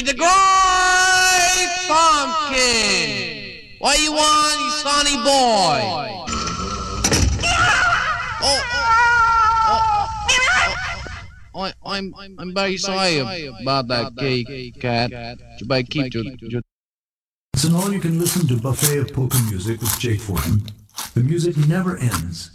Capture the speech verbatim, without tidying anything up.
It's the Great Pumpkin. What you want, you sonny boy? Oh, oh, oh, I, I'm, I'm very sorry about that, gay cat. You better keep your, your It's an all-you-can-listen-to buffet of polka music with Jake Fortin. The music never ends.